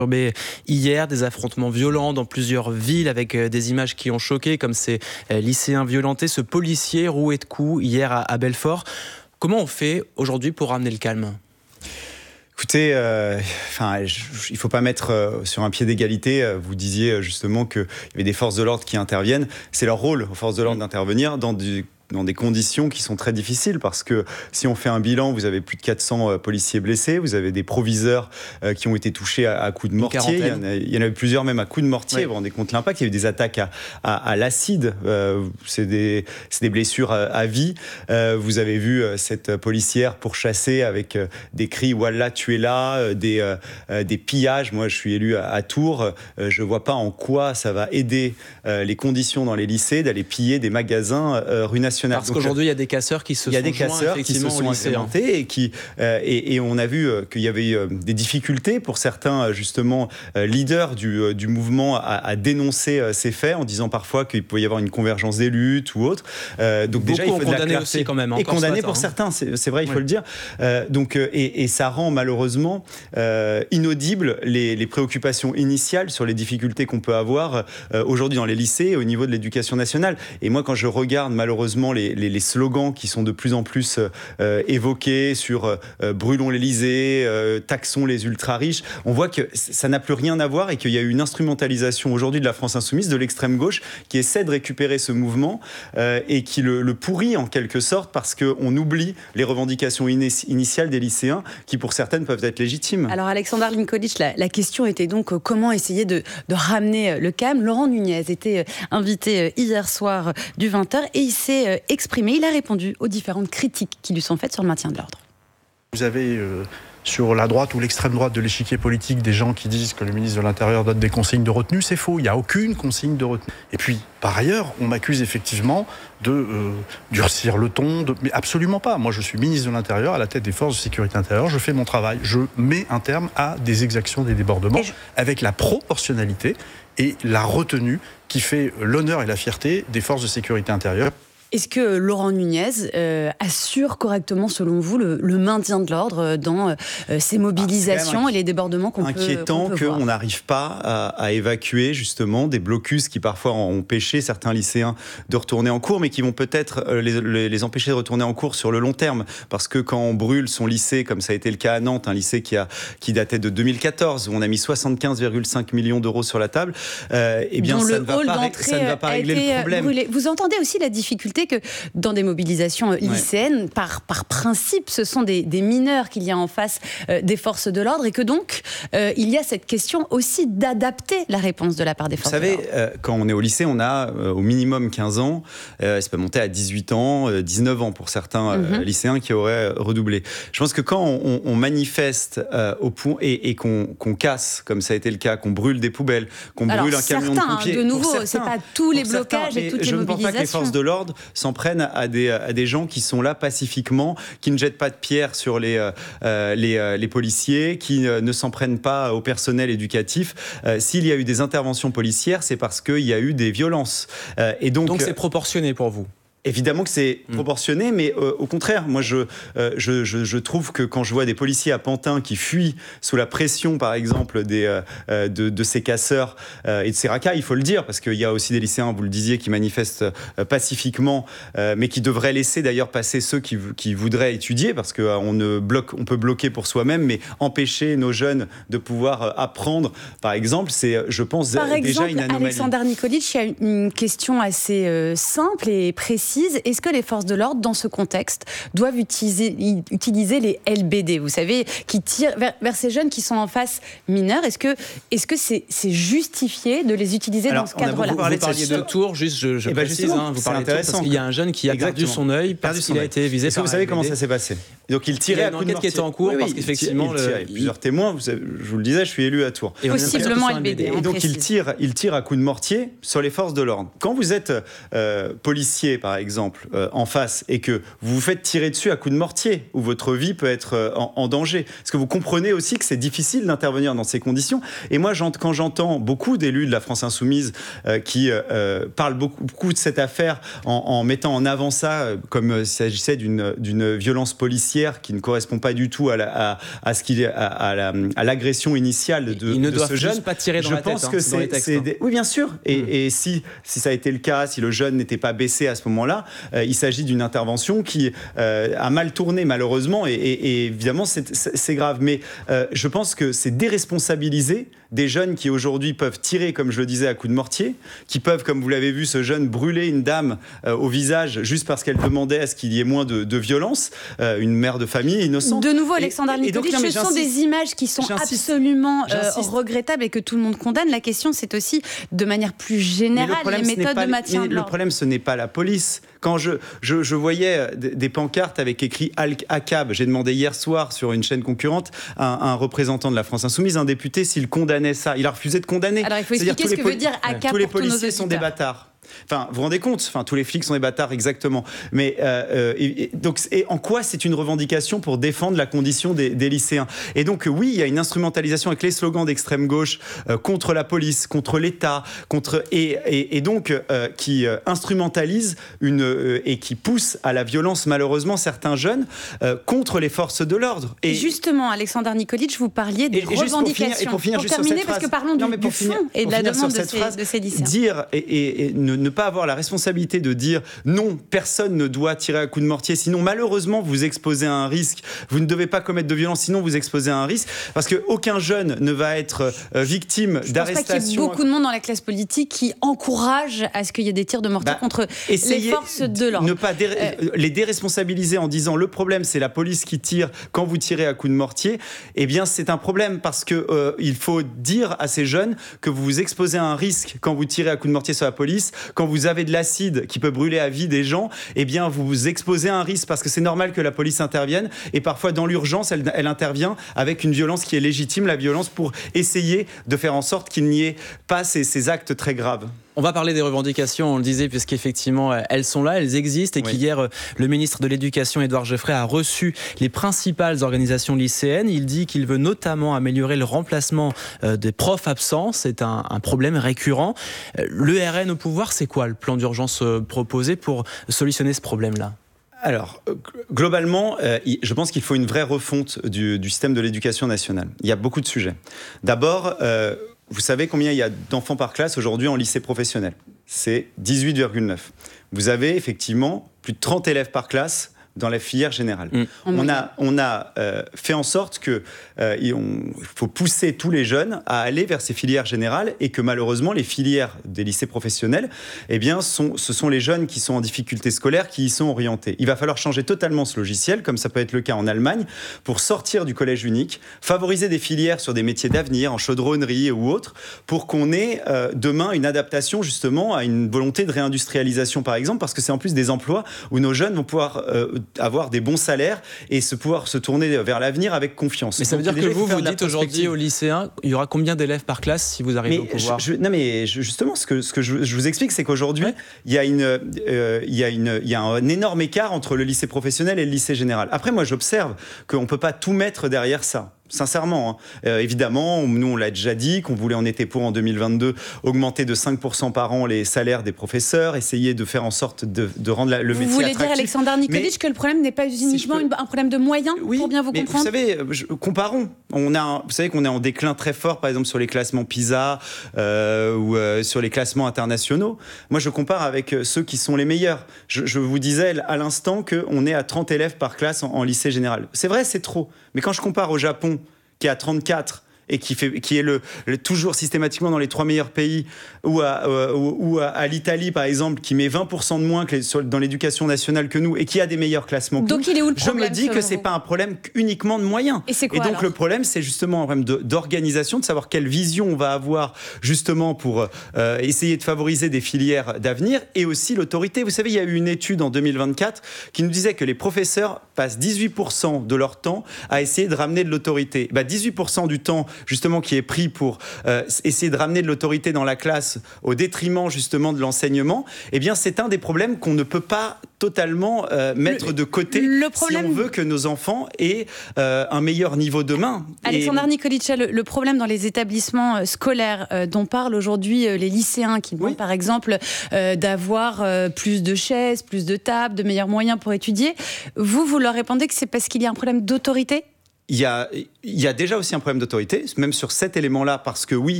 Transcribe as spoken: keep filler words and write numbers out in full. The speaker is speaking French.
Mais hier, des affrontements violents dans plusieurs villes avec des images qui ont choqué, comme ces lycéens violentés, ce policier roué de coups hier à Belfort. Comment on fait aujourd'hui pour ramener le calme ? Écoutez, euh, enfin, je, il ne faut pas mettre euh, sur un pied d'égalité. Vous disiez justement qu'il y avait des forces de l'ordre qui interviennent. C'est leur rôle aux forces de l'ordre d'intervenir dans du dans des conditions qui sont très difficiles, parce que si on fait un bilan, vous avez plus de quatre cents policiers blessés, vous avez des proviseurs euh, qui ont été touchés à, à coups de mortier, il y, en a, il y en a eu plusieurs même à coups de mortier, ouais. Vous vous rendez compte l'impact, il y a eu des attaques à, à, à l'acide, euh, c'est, des, c'est des blessures à, à vie, euh, vous avez vu euh, cette policière pourchassée avec euh, des cris « Wallah, tu es là euh, », des, euh, des pillages. Moi je suis élu à, à Tours, euh, je ne vois pas en quoi ça va aider euh, les conditions dans les lycées d'aller piller des magasins euh, rue nationale. Parce Donc, qu'aujourd'hui, il y a des casseurs qui se sont Il y a des casseurs qui se sont implémentés et, qui, euh, et, et on a vu euh, qu'il y avait euh, des difficultés pour certains, justement, euh, leaders du, euh, du mouvement à, à dénoncer euh, ces faits en disant parfois qu'il pouvait y avoir une convergence des luttes ou autre. Euh, donc Beaucoup déjà, il faut de la clarté. Aussi quand même, et condamné pour hein. certains, c'est, c'est vrai, il faut oui. le dire. Euh, donc, euh, et, et ça rend malheureusement euh, inaudibles les, les préoccupations initiales sur les difficultés qu'on peut avoir euh, aujourd'hui dans les lycées et au niveau de l'éducation nationale. Et moi, quand je regarde malheureusement les, les, les slogans qui sont de plus en plus euh, évoqués sur euh, brûlons l'Élysée, euh, taxons les ultra-riches, on voit que ça n'a plus rien à voir et qu'il y a eu une instrumentalisation aujourd'hui de la France insoumise, de l'extrême gauche, qui essaie de récupérer ce mouvement euh, et qui le, le pourrit en quelque sorte parce qu'on oublie les revendications iné- initiales des lycéens qui pour certaines peuvent être légitimes. Alors Alexandre Linkovic, la, la question était donc euh, comment essayer de, de ramener le calme. Laurent Nunez était euh, invité euh, hier soir euh, du vingt heures et il s'est euh, exprimé, il a répondu aux différentes critiques qui lui sont faites sur le maintien de l'ordre. Vous avez euh, sur la droite ou l'extrême droite de l'échiquier politique des gens qui disent que le ministre de l'Intérieur donne des consignes de retenue, c'est faux, il n'y a aucune consigne de retenue. Et puis, par ailleurs, on m'accuse effectivement de euh, durcir le ton, de... mais absolument pas. Moi, je suis ministre de l'Intérieur, à la tête des forces de sécurité intérieure, je fais mon travail, je mets un terme à des exactions, des débordements, je... avec la proportionnalité et la retenue qui fait l'honneur et la fierté des forces de sécurité intérieure. Est-ce que Laurent Nunez euh, assure correctement, selon vous, le, le maintien de l'ordre dans euh, ces mobilisations ah, et les débordements qu'on peut, inquiétant qu'on peut voir. qu'on n'arrive pas à, à évacuer justement des blocus qui parfois ont empêché certains lycéens de retourner en cours, mais qui vont peut-être les, les, les empêcher de retourner en cours sur le long terme. Parce que quand on brûle son lycée, comme ça a été le cas à Nantes, un lycée qui, a, qui datait de deux mille quatorze, où on a mis soixante-quinze virgule cinq millions d'euros sur la table, euh, eh bien ça ne, va pas, ça ne va pas régler le problème. Brûlé. Vous entendez aussi la difficulté que dans des mobilisations lycéennes, ouais. par, par principe, ce sont des, des mineurs qu'il y a en face euh, des forces de l'ordre et que donc, euh, il y a cette question aussi d'adapter la réponse de la part des forces de l'ordre. Vous savez, euh, quand on est au lycée, on a euh, au minimum quinze ans, euh, ça peut monter à dix-huit ans, euh, dix-neuf ans pour certains euh, mm-hmm. lycéens qui auraient redoublé. Je pense que quand on, on manifeste euh, au point et, et qu'on, qu'on casse, comme ça a été le cas, qu'on brûle des poubelles, qu'on Alors, brûle un camion certains, de pompiers... de nouveau, certains, c'est pas tous les blocages certains, et toutes les mobilisations. Je ne pense pas que les forces de l'ordre s'en prennent à des, à des gens qui sont là pacifiquement, qui ne jettent pas de pierre sur les, euh, les, euh, les policiers, qui euh, ne s'en prennent pas au personnel éducatif. Euh, s'il y a eu des interventions policières, c'est parce qu'il y a eu des violences. Euh, et donc, donc c'est proportionné pour vous ? Évidemment que c'est proportionné, mais euh, au contraire, moi je, euh, je, je, je trouve que quand je vois des policiers à Pantin qui fuient sous la pression, par exemple, des, euh, de, de ces casseurs euh, et de ces racailles, il faut le dire, parce qu'il y a aussi des lycéens, vous le disiez, qui manifestent euh, pacifiquement, euh, mais qui devraient laisser d'ailleurs passer ceux qui, qui voudraient étudier, parce qu'on euh, ne bloque, on peut bloquer pour soi-même, mais empêcher nos jeunes de pouvoir euh, apprendre, par exemple, c'est, je pense, par déjà exemple, une anomalie. Alexandre Nikolic, il y a une question assez euh, simple et précise. Est-ce que les forces de l'ordre, dans ce contexte, doivent utiliser, utiliser les L B D, vous savez, qui tirent vers, vers ces jeunes qui sont en face mineurs? Est-ce que, est-ce que c'est, c'est justifié de les utiliser Alors, dans ce cadre-là? Vous parliez de Tours, juste, je, je eh ben précise, hein, vous parlez de Tours parce qu'il y a un jeune qui a Exactement. perdu son œil parce perdu son qu'il a œil. été visé Est-ce par que vous savez un comment L B D? ça s'est passé? Donc il tirait il y a à une coups de enquête qui était en cours oui, parce oui, qu'effectivement il tirait, il tirait. Plusieurs témoins, vous savez, je vous le disais, je suis élu à Tours. Et possiblement L B D. Et donc il tire, il tire à coups de mortier sur les forces de l'ordre. Quand vous êtes euh, policier, par exemple, exemple, euh, en face, et que vous vous faites tirer dessus à coups de mortier, où votre vie peut être euh, en, en danger. Parce que vous comprenez aussi que c'est difficile d'intervenir dans ces conditions. Et moi, quand j'entends beaucoup d'élus de la France Insoumise euh, qui euh, parlent beaucoup, beaucoup de cette affaire en, en mettant en avant ça euh, comme euh, s'il s'agissait d'une, d'une violence policière qui ne correspond pas du tout à, la, à, à, ce qu'il, à, à, la, à l'agression initiale de, Il ne de doit ce jeune. pas tirer dans je la pense tête, que hein, c'est, dans les textes, c'est hein. des... Oui, bien sûr. Et, mmh. et si, si ça a été le cas, si le jeune n'était pas baissé à ce moment-là, euh, il s'agit d'une intervention qui euh, a mal tourné malheureusement et, et, et évidemment c'est, c'est, c'est grave. Mais euh, je pense que c'est déresponsabiliser des jeunes qui aujourd'hui peuvent tirer, comme je le disais, à coups de mortier, qui peuvent, comme vous l'avez vu, ce jeune brûler une dame euh, au visage juste parce qu'elle demandait à ce qu'il y ait moins de, de violence, euh, une mère de famille innocente. De nouveau, Alexandre et, et donc, Nikolic, ce sont des images qui sont j'insiste, absolument euh, j'insiste. regrettables et que tout le monde condamne. La question, c'est aussi, de manière plus générale, les méthodes de maintien de l'ordre. Le problème, ce n'est pas la police. Quand je, je, je voyais des pancartes avec écrit Al-Aqab, j'ai demandé hier soir sur une chaîne concurrente à un, un représentant de la France Insoumise, un député, s'il condamnait ça. Il a refusé de condamner. Alors il faut expliquer ce que veut dire Aqab tous les pour tous nos policiers sont des auditeurs. bâtards. Enfin, vous vous rendez compte, enfin, tous les flics sont des bâtards, exactement. Mais euh, et, et, donc, et en quoi c'est une revendication pour défendre la condition des, des lycéens? Et donc, oui, il y a une instrumentalisation avec les slogans d'extrême gauche euh, contre la police, contre l'État, contre et, et, et donc euh, qui euh, instrumentalise une euh, et qui pousse à la violence malheureusement certains jeunes euh, contre les forces de l'ordre. Et, et justement, Alexandre Nikolic, vous parliez des et, revendications. Et pour, finir, et pour, finir, pour terminer, parce que parlons non, du, du finir, fond et de la demande de ces, phrase, de ces lycéens. Dire et, et, et ne, ne pas avoir la responsabilité de dire non, personne ne doit tirer à coups de mortier, sinon malheureusement vous exposez à un risque. Vous ne devez pas commettre de violence, sinon vous exposez à un risque, parce qu'aucun jeune ne va être euh, victime Je d'arrestation. Je pense pas qu'il y ait beaucoup de monde dans la classe politique qui encourage à ce qu'il y ait des tirs de mortier bah, contre les forces de l'ordre. Ne pas dé- euh, les déresponsabiliser en disant le problème c'est la police qui tire quand vous tirez à coups de mortier, eh bien c'est un problème parce que euh, il faut dire à ces jeunes que vous vous exposez à un risque quand vous tirez à coups de mortier sur la police, quand vous avez de l'acide qui peut brûler à vie des gens, eh bien vous vous exposez à un risque parce que c'est normal que la police intervienne et parfois dans l'urgence elle, elle intervient avec une violence qui est légitime, la violence pour essayer de faire en sorte qu'il n'y ait pas ces, ces actes très graves. On va parler des revendications, on le disait, puisqu'effectivement, elles sont là, elles existent, et oui. qu'hier, le ministre de l'Éducation, Édouard Geoffrey, a reçu les principales organisations lycéennes. Il dit qu'il veut notamment améliorer le remplacement des profs absents. C'est un, un problème récurrent. Le R N au pouvoir, c'est quoi le plan d'urgence proposé pour solutionner ce problème-là ? Alors, globalement, euh, je pense qu'il faut une vraie refonte du, du système de l'éducation nationale. Il y a beaucoup de sujets. D'abord, euh, vous savez combien il y a d'enfants par classe aujourd'hui en lycée professionnel ? C'est dix-huit virgule neuf. Vous avez effectivement plus de trente élèves par classe dans la filière générale. Mmh. On a, on a euh, fait en sorte que euh, il faut pousser tous les jeunes à aller vers ces filières générales et que malheureusement les filières des lycées professionnels, eh bien, sont, ce sont les jeunes qui sont en difficulté scolaire qui y sont orientés. Il va falloir changer totalement ce logiciel, comme ça peut être le cas en Allemagne, pour sortir du collège unique, favoriser des filières sur des métiers d'avenir, en chaudronnerie ou autre, pour qu'on ait euh, demain une adaptation justement à une volonté de réindustrialisation par exemple, parce que c'est en plus des emplois où nos jeunes vont pouvoir euh, avoir des bons salaires et se pouvoir se tourner vers l'avenir avec confiance. Mais ça veut Donc, dire que vous, vous de dites aujourd'hui aux lycéens, il y aura combien d'élèves par classe si vous arrivez mais au pouvoir ? je, je, Non mais je, justement, ce que, ce que je, je vous explique, c'est qu'aujourd'hui, ouais. il y a une, euh, il y a une, il y a un énorme écart entre le lycée professionnel et le lycée général. Après, moi, j'observe qu'on ne peut pas tout mettre derrière ça. Sincèrement, hein. euh, évidemment, nous on l'a déjà dit, qu'on voulait en était pour en deux mille vingt-deux augmenter de cinq pour cent par an les salaires des professeurs, essayer de faire en sorte de, de rendre la, le vous métier attractif. Vous voulez dire, Alexandre Nikolic, que le problème n'est pas uniquement si peux... un problème de moyens, oui, pour bien vous mais comprendre ? Vous savez, je, comparons. On a, un, vous savez qu'on est en déclin très fort, par exemple sur les classements PISA euh, ou euh, sur les classements internationaux. Moi, je compare avec ceux qui sont les meilleurs. Je, je vous disais à l'instant qu'on est à trente élèves par classe en, en lycée général. C'est vrai, c'est trop. Mais quand je compare au Japon, qui est à trente-quatre et qui, fait, qui est le, le, toujours systématiquement dans les trois meilleurs pays, ou à, euh, ou, ou à, à l'Italie, par exemple, qui met vingt pour cent de moins que les, sur, dans l'éducation nationale que nous, et qui a des meilleurs classements que donc nous, il est où le je problème, me dis que c'est pas un problème uniquement de moyens. Et c'est quoi, Et donc alors le problème, c'est justement un problème de, d'organisation, de savoir quelle vision on va avoir justement pour euh, essayer de favoriser des filières d'avenir, et aussi l'autorité. Vous savez, il y a eu une étude en deux mille vingt-quatre qui nous disait que les professeurs passent dix-huit pour cent de leur temps à essayer de ramener de l'autorité. Bah, dix-huit pour cent du temps justement qui est pris pour euh, essayer de ramener de l'autorité dans la classe au détriment justement de l'enseignement, eh bien c'est un des problèmes qu'on ne peut pas totalement euh, mettre le, de côté le problème... si on veut que nos enfants aient euh, un meilleur niveau demain. Alexandre Et... Nicolica, le, le problème dans les établissements scolaires euh, dont parlent aujourd'hui euh, les lycéens qui demandent oui. par exemple euh, d'avoir euh, plus de chaises, plus de tables, de meilleurs moyens pour étudier, vous, vous leur répondez que c'est parce qu'il y a un problème d'autorité ? Il y, a, il y a déjà aussi un problème d'autorité, même sur cet élément-là, parce que oui,